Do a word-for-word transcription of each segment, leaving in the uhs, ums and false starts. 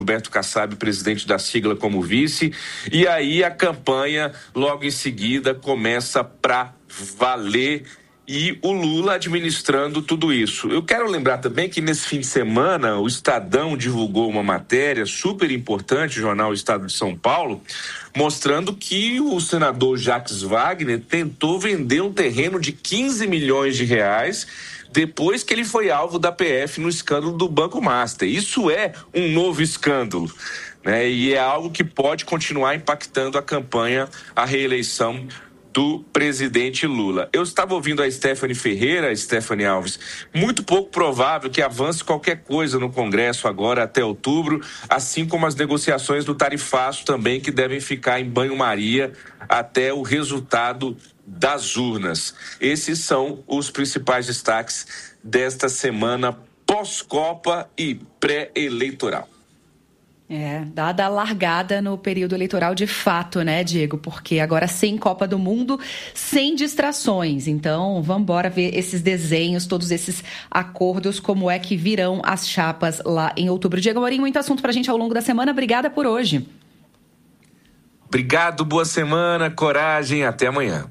Roberto Kassab, presidente da sigla, como vice, e aí a campanha logo em seguida começa para valer, e o Lula administrando tudo isso. Eu quero lembrar também que nesse fim de semana o Estadão divulgou uma matéria super importante, o jornal Estado de São Paulo, mostrando que o senador Jacques Wagner tentou vender um terreno de quinze milhões de reais depois que ele foi alvo da P F no escândalo do Banco Master. Isso é um novo escândalo, né? E é algo que pode continuar impactando a campanha, a reeleição do presidente Lula. Eu estava ouvindo a Stephanie Ferreira, Stephanie Alves, muito pouco provável que avance qualquer coisa no Congresso agora até outubro, assim como as negociações do tarifaço também, que devem ficar em banho-maria até o resultado das urnas. Esses são os principais destaques desta semana pós-Copa e pré-eleitoral. É, dada a largada no período eleitoral de fato, né, Diego? Porque agora sem Copa do Mundo, sem distrações. Então, vamos embora ver esses desenhos, todos esses acordos, como é que virão as chapas lá em outubro. Diego Amorim, muito assunto pra gente ao longo da semana. Obrigada por hoje. Obrigado, boa semana, coragem, até amanhã.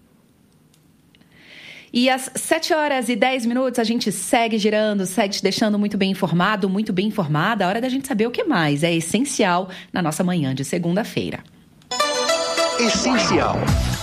E às sete horas e dez minutos a gente segue girando, segue te deixando muito bem informado, muito bem informada. A hora da gente saber o que mais é essencial na nossa manhã de segunda-feira. Essencial.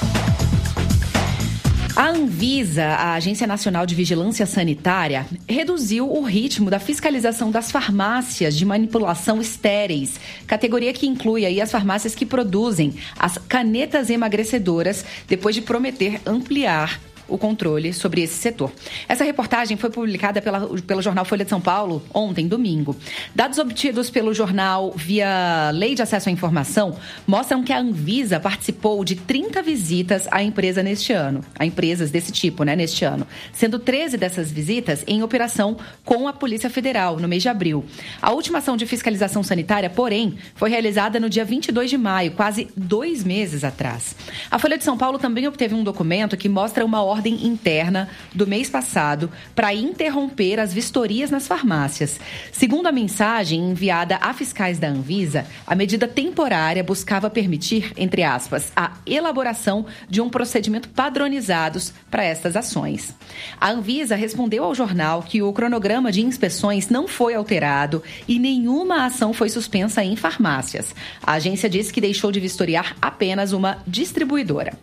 A Anvisa, a Agência Nacional de Vigilância Sanitária, reduziu o ritmo da fiscalização das farmácias de manipulação estéreis, categoria que inclui aí as farmácias que produzem as canetas emagrecedoras, depois de prometer ampliar o controle sobre esse setor. Essa reportagem foi publicada pela, pelo jornal Folha de São Paulo ontem, domingo. Dados obtidos pelo jornal via Lei de Acesso à Informação mostram que a Anvisa participou de trinta visitas à empresa neste ano, a empresas desse tipo, né, neste ano, sendo treze dessas visitas em operação com a Polícia Federal, no mês de abril. A última ação de fiscalização sanitária, porém, foi realizada no dia vinte e dois de maio, quase dois meses atrás. A Folha de São Paulo também obteve um documento que mostra uma ordem interna do mês passado para interromper as vistorias nas farmácias. Segundo a mensagem enviada a fiscais da Anvisa, a medida temporária buscava permitir, entre aspas, a elaboração de um procedimento padronizados para estas ações. A Anvisa respondeu ao jornal que o cronograma de inspeções não foi alterado e nenhuma ação foi suspensa em farmácias. A agência disse que deixou de vistoriar apenas uma distribuidora.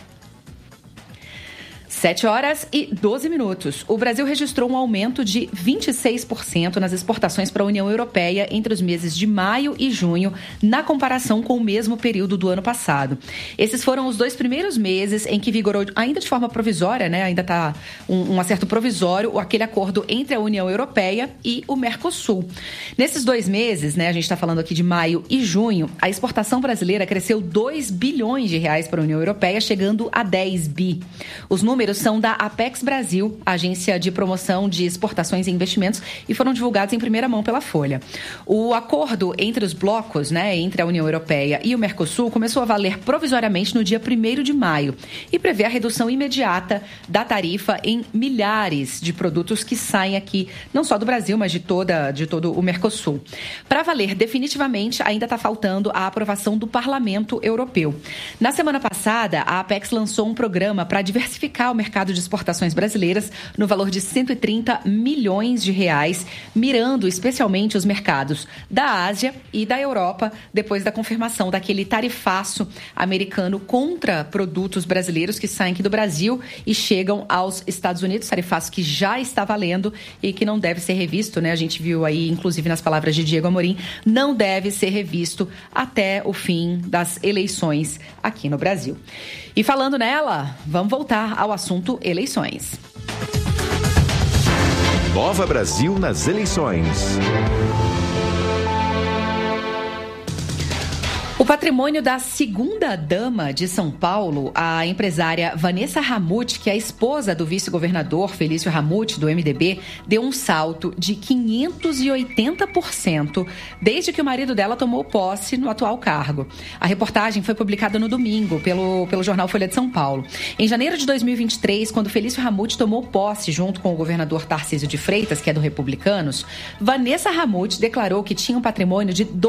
sete horas e doze minutos. O Brasil registrou um aumento de vinte e seis por cento nas exportações para a União Europeia entre os meses de maio e junho, na comparação com o mesmo período do ano passado. Esses foram os dois primeiros meses em que vigorou, ainda de forma provisória, né, ainda está um, um acerto provisório, aquele acordo entre a União Europeia e o Mercosul. Nesses dois meses, né, a gente está falando aqui de maio e junho, a exportação brasileira cresceu dois bilhões de reais para a União Europeia, chegando a dez bi. Os números são da Apex Brasil, agência de promoção de exportações e investimentos, e foram divulgados em primeira mão pela Folha. O acordo entre os blocos, né, entre a União Europeia e o Mercosul, começou a valer provisoriamente no dia primeiro de maio e prevê a redução imediata da tarifa em milhares de produtos que saem aqui, não só do Brasil, mas de, toda, de todo o Mercosul. Para valer definitivamente, ainda está faltando a aprovação do Parlamento Europeu. Na semana passada, a Apex lançou um programa para diversificar o mercado de exportações brasileiras no valor de cento e trinta milhões de reais, mirando especialmente os mercados da Ásia e da Europa, depois da confirmação daquele tarifaço americano contra produtos brasileiros que saem aqui do Brasil e chegam aos Estados Unidos, tarifaço que já está valendo e que não deve ser revisto, né? A gente viu aí, inclusive nas palavras de Diego Amorim, não deve ser revisto até o fim das eleições aqui no Brasil. E falando nela, vamos voltar ao assunto eleições. Nova Brasil nas eleições. patrimônio da segunda-dama de São Paulo, a empresária Vanessa Ramute, que é a esposa do vice-governador Felício Ramute, do M D B, deu um salto de quinhentos e oitenta por cento desde que o marido dela tomou posse no atual cargo. A reportagem foi publicada no domingo pelo, pelo jornal Folha de São Paulo. Em janeiro de dois mil e vinte e três, quando Felício Ramute tomou posse junto com o governador Tarcísio de Freitas, que é do Republicanos, Vanessa Ramute declarou que tinha um patrimônio de